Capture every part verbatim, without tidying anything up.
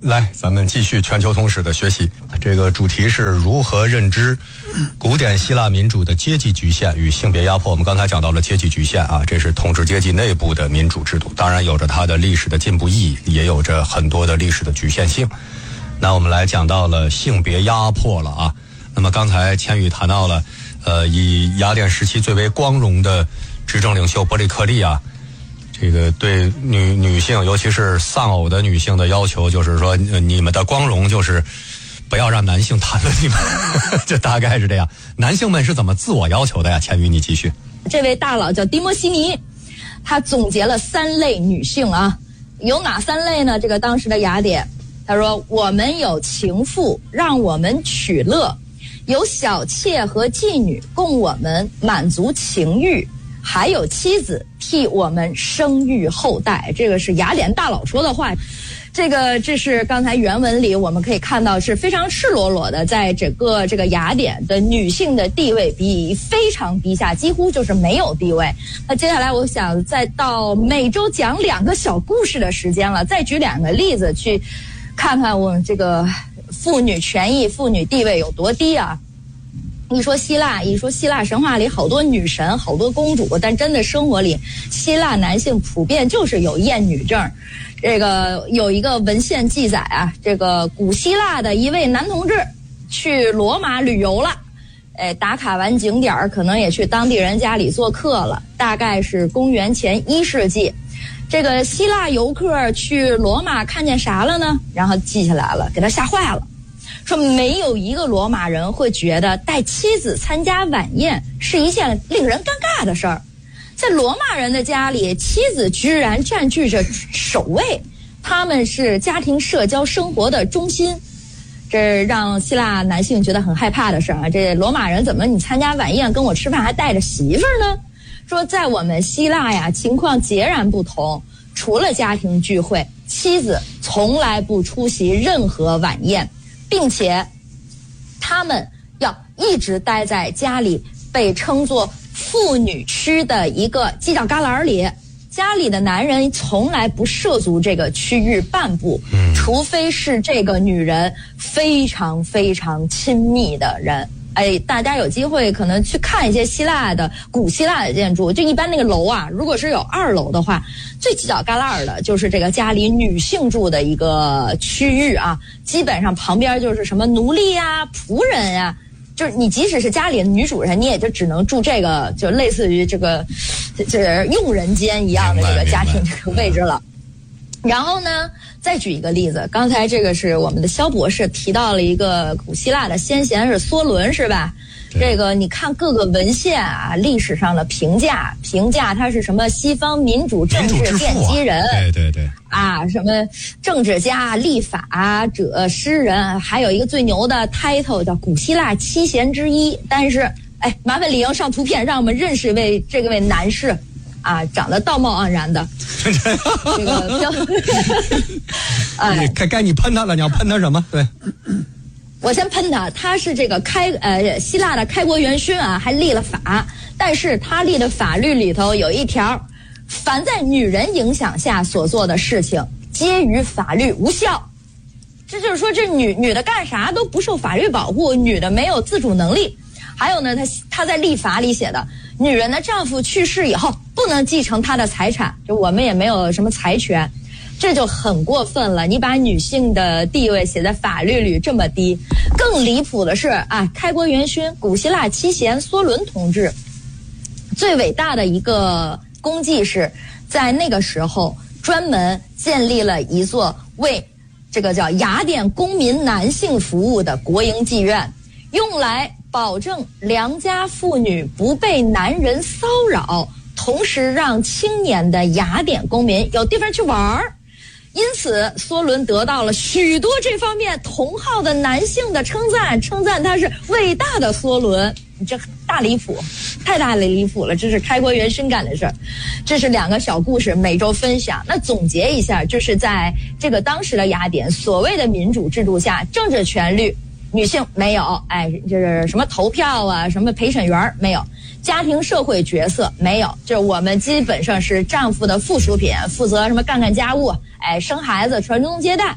来，咱们继续全球通史的学习。这个主题是如何认知古典希腊民主的阶级局限与性别压迫。我们刚才讲到了阶级局限啊，这是统治阶级内部的民主制度，当然有着它的历史的进步意义，也有着很多的历史的局限性。那我们来讲到了性别压迫了啊。那么刚才千羽谈到了，呃，以雅典时期最为光荣的执政领袖伯里克利啊。这个对女女性，尤其是丧偶的女性的要求，就是说，呃、你们的光荣就是不要让男性谈论你们，这大概是这样。男性们是怎么自我要求的呀？千羽，你继续。 这位大佬叫迪摩西尼，他总结了三类女性啊，有哪三类呢？这个当时的雅典，他说我们有情妇让我们取乐，有小妾和妓女供我们满足情欲。还有妻子替我们生育后代，这个是雅典大佬说的话。这个这是刚才原文里我们可以看到是非常赤裸裸的，在整个这个雅典的女性的地位比非常低下，几乎就是没有地位。那接下来我想再到每周讲两个小故事的时间了，再举两个例子去看看我们这个妇女权益、妇女地位有多低啊。一说希腊，一说希腊神话里好多女神，好多公主，但真的生活里，希腊男性普遍就是有厌女症。这个有一个文献记载啊，这个古希腊的一位男同志去罗马旅游了，哎，打卡完景点可能也去当地人家里做客了，大概是公元前一世纪。这个希腊游客去罗马看见啥了呢？然后记下来了，给他吓坏了。说没有一个罗马人会觉得带妻子参加晚宴是一件令人尴尬的事儿，在罗马人的家里，妻子居然占据着首位，他们是家庭社交生活的中心，这让希腊男性觉得很害怕的事儿啊！这罗马人怎么你参加晚宴跟我吃饭还带着媳妇儿呢？说在我们希腊呀，情况截然不同，除了家庭聚会，妻子从来不出席任何晚宴。并且他们要一直待在家里被称作妇女区的一个犄角旮旯里，家里的男人从来不涉足这个区域半步，除非是这个女人非常非常亲密的人。哎，大家有机会可能去看一些希腊的古希腊的建筑，就一般那个楼啊，如果是有二楼的话，最犄角旮旯的就是这个家里女性住的一个区域啊，基本上旁边就是什么奴隶呀、仆人呀，就是你即使是家里的女主人，你也就只能住这个，就类似于这个这佣人间一样的这个家庭这个位置了。然后呢，再举一个例子，刚才这个是我们的肖博士提到了一个古希腊的先贤是梭伦，是吧？这个你看各个文献啊，历史上的评价，评价他是什么西方民主政治奠基人， 对对对， 啊，什么政治家、立法者、诗人，还有一个最牛的 title 叫古希腊七贤之一。但是，哎，麻烦李英上图片，让我们认识一位这个位男士。啊，长得道貌岸然的，这个标， 哎，该该你喷他了，你要喷他什么？对， 我先喷他，他是这个开呃希腊的开国元勋啊，还立了法，但是他立的法律里头有一条，凡在女人影响下所做的事情，皆与法律无效。这就是说，这女女的干啥都不受法律保护，女的没有自主能力。还有呢，他他在立法里写的，女人的丈夫去世以后不能继承她的财产，就我们也没有什么财权，这就很过分了。你把女性的地位写在法律里这么低，更离谱的是啊，开国元勋古希腊七贤梭伦同志最伟大的一个功绩是在那个时候专门建立了一座为这个叫雅典公民男性服务的国营妓院，用来保证良家妇女不被男人骚扰，同时让青年的雅典公民有地方去玩。因此梭伦得到了许多这方面同好的男性的称赞，称赞他是伟大的梭伦。这大离谱，太大了离谱了，这是开国元勋干的事儿。这是两个小故事，每周分享。那总结一下，就是在这个当时的雅典所谓的民主制度下，政治权利女性没有，哎，就是什么投票啊，什么陪审员没有，家庭社会角色没有，就是我们基本上是丈夫的附属品，负责什么干干家务，哎，生孩子，传宗接代。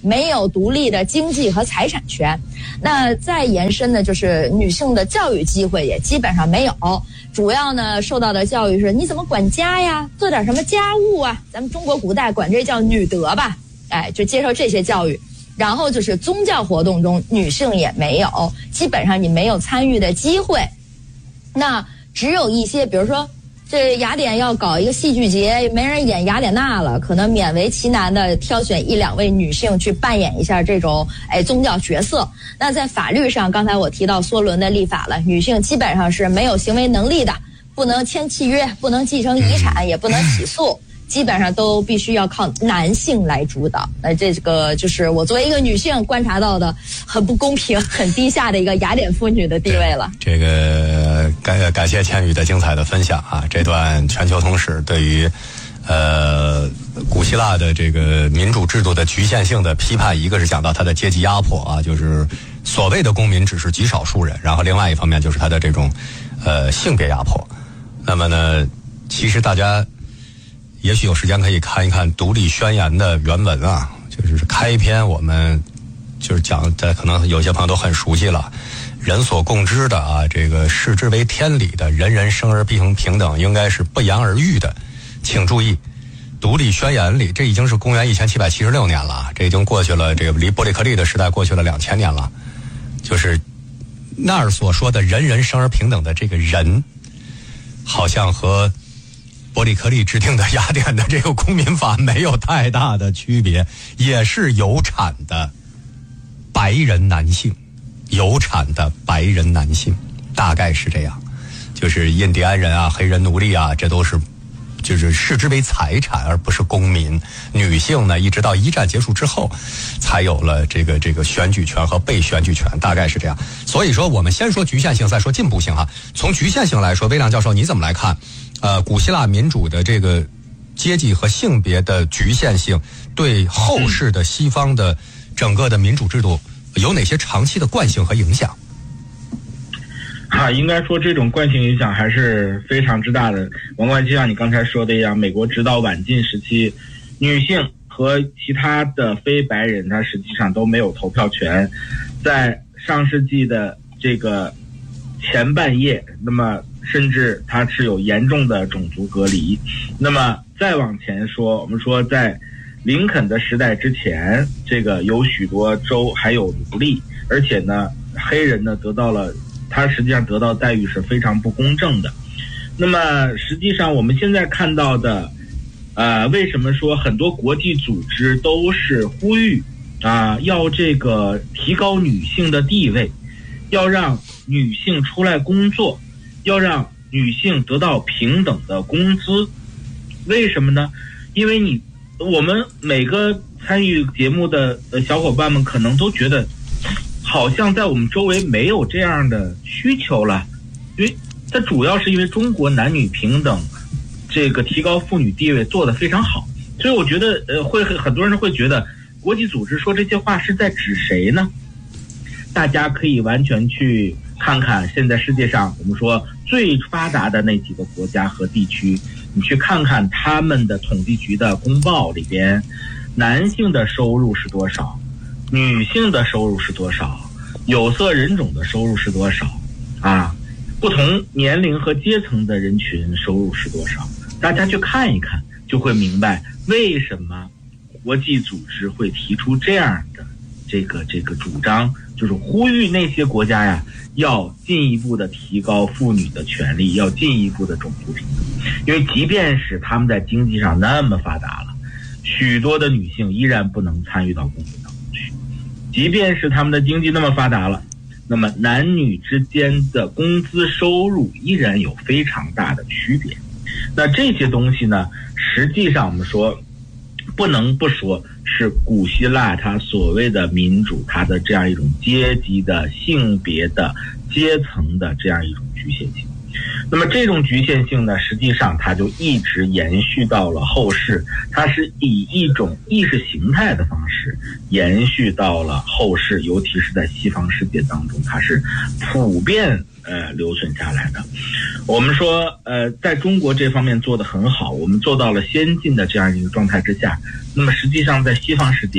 没有独立的经济和财产权。那再延伸呢，就是女性的教育机会也基本上没有，主要呢受到的教育是你怎么管家呀，做点什么家务啊，咱们中国古代管这叫女德吧，哎，就接受这些教育。然后就是宗教活动中女性也没有，基本上你没有参与的机会。那只有一些，比如说这雅典要搞一个戏剧节，没人演雅典娜了，可能勉为其难的挑选一两位女性去扮演一下这种哎宗教角色。那在法律上，刚才我提到梭伦的立法了，女性基本上是没有行为能力的，不能签契约，不能继承遗产，也不能起诉，基本上都必须要靠男性来主导。那这个就是我作为一个女性观察到的很不公平、很低下的一个雅典妇女的地位了。 这个感感谢千羽的精彩的分享啊！这段全球通史对于呃古希腊的这个民主制度的局限性的批判，一个是讲到它的阶级压迫啊，就是所谓的公民只是极少数人，然后另外一方面就是它的这种呃性别压迫。那么呢，其实大家也许有时间可以看一看《独立宣言》的原文啊，就是开篇我们就是讲的，可能有些朋友都很熟悉了，人所共知的啊，这个视之为天理的人人生而平平等，应该是不言而喻的。请注意，《独立宣言》里，这已经是公元一千七百七十六年了，这已经过去了，这个离伯里克利的时代过去了两千年了。就是那儿所说的人人生而平等的这个人，好像和伯里克利制定的雅典的这个公民法没有太大的区别，也是有产的白人男性，有产的白人男性，大概是这样。就是印第安人啊、黑人奴隶啊，这都是就是视之为财产而不是公民。女性呢，一直到一战结束之后才有了这个这个选举权和被选举权，大概是这样。所以说我们先说局限性再说进步性哈。从局限性来说，微亮教授你怎么来看呃古希腊民主的这个阶级和性别的局限性对后世的西方的整个的民主制度有哪些长期的惯性和影响？ 啊，应该说这种惯性影响还是非常之大的。王冠，就像你刚才说的一样，美国直到晚近时期，女性和其他的非白人，她实际上都没有投票权。在上世纪的这个前半叶，那么甚至它是有严重的种族隔离。那么再往前说，我们说在林肯的时代之前，这个有许多州还有奴隶，而且呢，黑人呢得到了。他实际上得到待遇是非常不公正的。那么实际上我们现在看到的呃，为什么说很多国际组织都是呼吁啊、呃，要这个提高女性的地位，要让女性出来工作，要让女性得到平等的工资。为什么呢？因为你我们每个参与节目的小伙伴们可能都觉得好像在我们周围没有这样的需求了，因为它主要是因为中国男女平等，这个提高妇女地位做得非常好，所以我觉得呃，会很多人会觉得国际组织说这些话是在指谁呢？大家可以完全去看看现在世界上我们说最发达的那几个国家和地区，你去看看他们的统计局的公报里边，男性的收入是多少，女性的收入是多少，有色人种的收入是多少啊？不同年龄和阶层的人群收入是多少？大家去看一看，就会明白为什么国际组织会提出这样的这个这个主张，就是呼吁那些国家呀，要进一步的提高妇女的权利，要进一步的种族平等。因为即便是他们在经济上那么发达了，许多的女性依然不能参与到工作当中去。即便是他们的经济那么发达了，那么男女之间的工资收入依然有非常大的区别。那这些东西呢，实际上我们说不能不说是古希腊它所谓的民主，它的这样一种阶级的、性别的、阶层的这样一种局限性。那么这种局限性呢，实际上它就一直延续到了后世，它是以一种意识形态的方式延续到了后世，尤其是在西方世界当中，它是普遍呃留存下来的。我们说呃在中国这方面做得很好，我们做到了先进的这样一个状态之下，那么实际上在西方世界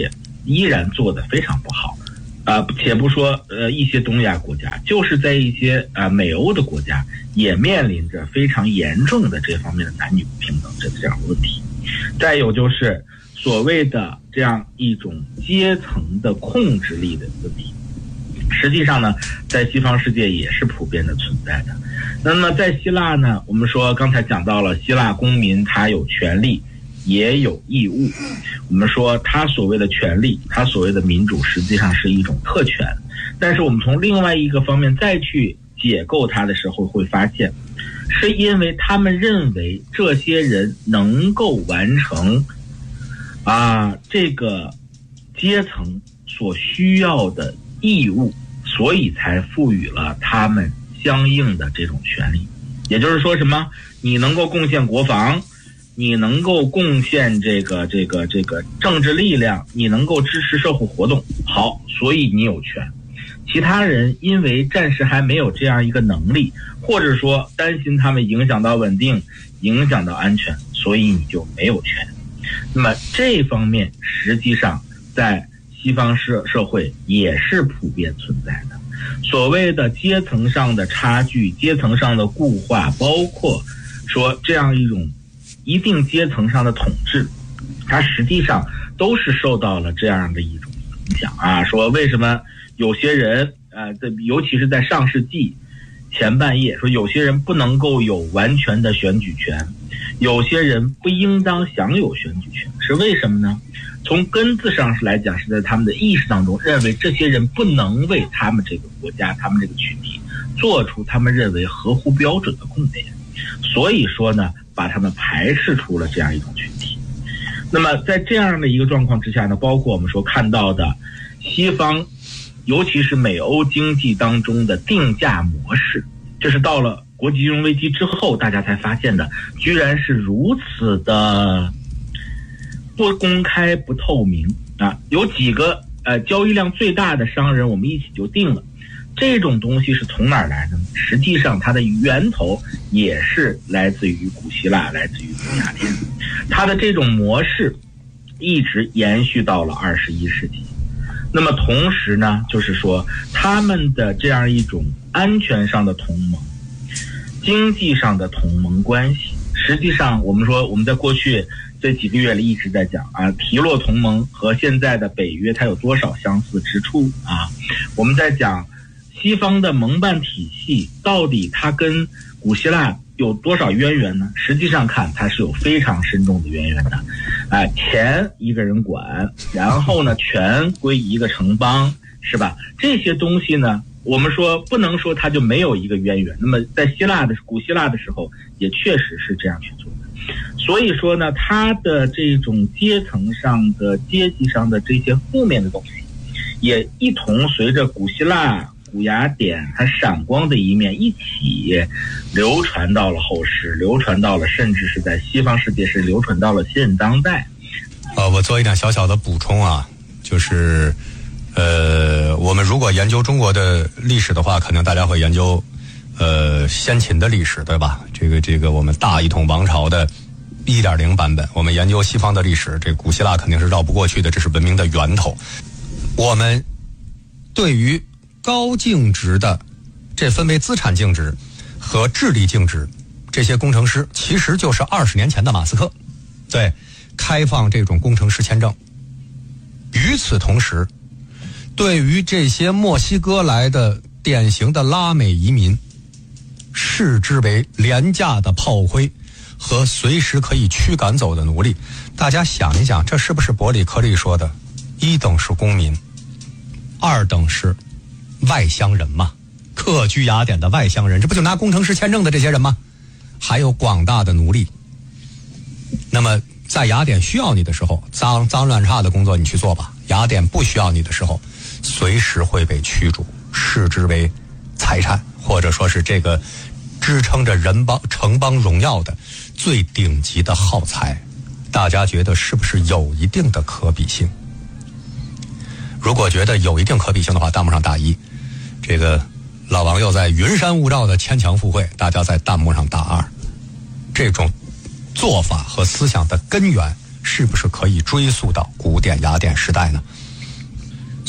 依然做得非常不好。啊、呃，且不说呃一些东亚国家，就是在一些啊、呃、美欧的国家，也面临着非常严重的这方面的男女不平等这这样的问题。再有就是所谓的这样一种阶层的控制力的问题，实际上呢，在西方世界也是普遍的存在的。那么在希腊呢，我们说刚才讲到了，希腊公民他有权利也有义务。我们说他所谓的权利，他所谓的民主，实际上是一种特权。但是我们从另外一个方面再去解构它的时候，会发现是因为他们认为这些人能够完成啊这个阶层所需要的义务，所以才赋予了他们相应的这种权利。也就是说什么？你能够贡献国防，你能够贡献这个这个这个政治力量，你能够支持社会活动，好，所以你有权。其他人因为暂时还没有这样一个能力，或者说担心他们影响到稳定，影响到安全，所以你就没有权。那么这方面实际上在西方社社会也是普遍存在的。所谓的阶层上的差距，阶层上的固化，包括说这样一种一定阶层上的统治，它实际上都是受到了这样的一种影响啊。说为什么有些人呃，尤其是在上世纪前半叶，说有些人不能够有完全的选举权，有些人不应当享有选举权，是为什么呢？从根子上是来讲，是在他们的意识当中认为这些人不能为他们这个国家，他们这个群体做出他们认为合乎标准的贡献，所以说呢，把他们排斥出了这样一种群体。那么在这样的一个状况之下呢，包括我们说看到的西方尤其是美欧经济当中的定价模式，这是到了国际金融危机之后大家才发现的，居然是如此的不公开不透明啊！有几个呃交易量最大的商人我们一起就定了。这种东西是从哪儿来的呢？实际上它的源头也是来自于古希腊，来自于古雅典。它的这种模式一直延续到了二十一世纪。那么同时呢，就是说他们的这样一种安全上的同盟，经济上的同盟关系，实际上我们说我们在过去这几个月里一直在讲啊，提洛同盟和现在的北约它有多少相似之处啊？我们在讲西方的盟办体系到底它跟古希腊有多少渊源呢？实际上看它是有非常深重的渊源的。啊、呃，钱一个人管，然后呢权归一个城邦，是吧？这些东西呢，我们说不能说它就没有一个渊源。那么在希腊的古希腊的时候也确实是这样去做的。所以说呢，它的这种阶层上的阶级上的这些负面的东西也一同随着古希腊古雅典它闪光的一面一起流传到了后世，流传到了甚至是在西方世界是流传到了现当代。 呃，我做一点小小的补充啊，就是呃，我们如果研究中国的历史的话，可能大家会研究呃先秦的历史，对吧？这个这个我们大一统王朝的 一点零 版本，我们研究西方的历史，这古希腊肯定是绕不过去的，这是文明的源头。我们对于高净值的，这分为资产净值和智力净值，这些工程师其实就是二十年前的马斯克，对，开放这种工程师签证。与此同时，对于这些墨西哥来的典型的拉美移民，视之为廉价的炮灰和随时可以驱赶走的奴隶。大家想一想，这是不是伯里克利说的一等是公民，二等是外乡人嘛？客居雅典的外乡人，这不就拿工程师签证的这些人吗？还有广大的奴隶。那么在雅典需要你的时候，脏脏乱差的工作你去做吧，雅典不需要你的时候，随时会被驱逐，视之为财产，或者说是这个支撑着人邦城邦荣耀的最顶级的耗材。大家觉得是不是有一定的可比性？如果觉得有一定可比性的话，弹幕上打一。这个老王又在云山雾罩的牵强附会，大家在弹幕上打二。这种做法和思想的根源是不是可以追溯到古典雅典时代呢？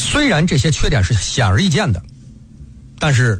虽然这些缺点是显而易见的，但是